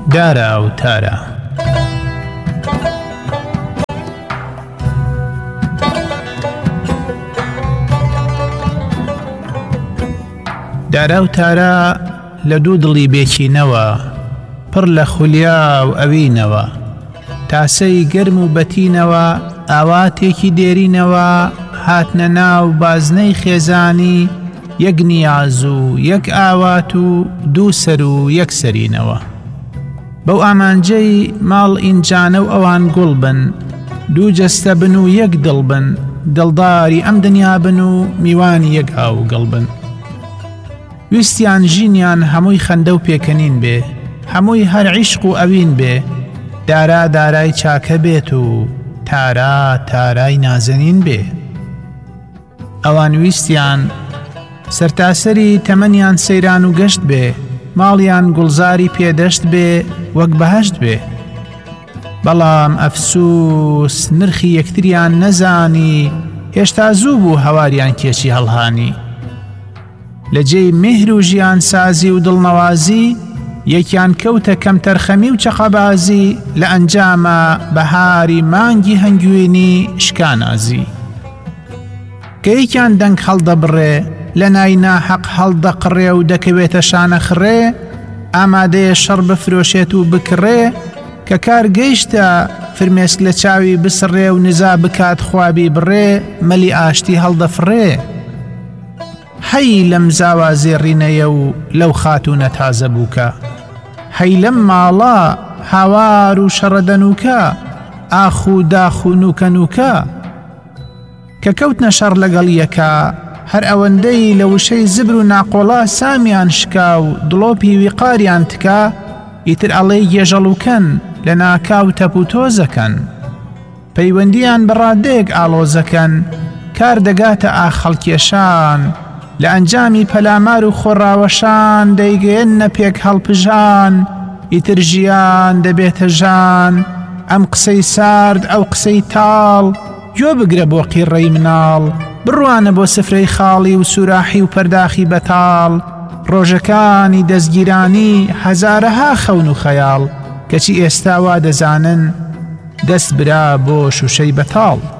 دارە ئەوتارە. دارە ئەوتارە لە دوو دڵی بێچینەوە، پڕ لە خولیا و ئەوینەوە، تاسەی گەرم و بەتینەوە، ئاواتێکی دێرینەوە، هاتنە ناو بازنەی خێزانی، یەک نیاز و یەک ئاوات و دوو سەر و یەک سەرینەوە. بەو ئامانجەی ماڵ ئینجانە و ئەوان گوڵ بن، دوو جەستە بن و یەک دڵ بن، دڵداری ئەم دنیا بن و میوانی یەک ئاو گەڵ بن. ویستیان ژینیان هەمووی خەندە و پێکەنین بێ، هەمووی هەر عیشق و ئەوین بێ، دارا دارای چاکە بێت و تارا تارای نازەنین بێ. ئەوان ویستیان سەرتاسەری تەمەنیان سەیران و گەشت بێ، ماڵیان گوڵزاری پێدەشت بێ وەک بەهەشت بێ. بەڵام ئەفسوس نرخی یەکتریان نەزانی، هێشتا زوو بوو هەواریان کێشی هەڵهانی. لە جێی میهر و ژیان سازی و دڵنەوازی، یەکیان کەوتە کەم تەرخەمی و چەقەبازی، لە ئەنجامە بەهاری مانگی هەنگوێنی شکانازی. کە یەکیان دەنگ هەڵدەبڕێ، لە نای ناحەق هەڵدەقڕێ و دەکەوێتە شانە خڕێ، ئامادەیە شەڕ بفرۆشێت و بکڕێ، کە کار گەیشتە فرمێسک لە چاوی بسڕێ و نزا بکات خوابی بڕێ، مەلی ئاشتی هەڵدەفڕێ. هەی لەم زاوازێ ڕینەیە و لەو خاتونە تازە بووکە، هەی لەم ماڵە هاوار و شەڕەدەنووکە، ئاخ و داخ و نوکە نوکە. کە کەوتنە شەڕ لەگەڵ یەکە، هەر ئەوەندەی لە وشەی زبر و ناقۆڵا سامیان شکا و دڵۆپی ویقاریان تکا، ئیتر ئەڵێی گێژەڵوکەن لە ناکاو تەپ و تۆزەکەن. پەیوەندیان بەڕادەیەک ئاڵۆزەکەن، کار دەگاتە ئاخەڵکێشان، لە ئەنجامی پەلامار و خۆڕاوەشان، دەیگەێنە پێک هەڵپژان، ئیتر ژیان دەبێتە ژان. ئەم قسەی سارد ئەو قسەی تاڵ، گوێ بگرە بۆ قیڕەی مناڵ، بڕوانە بۆ سفرەی خاڵی و سوراحی و پەرداخی بەتاڵ. ڕۆژەکانی دەستگیرانی هەزارەها خەون و خەیاڵ، کەچی ئێستا وا دەزانن دەست برا بۆ شوشەی بەتاڵ.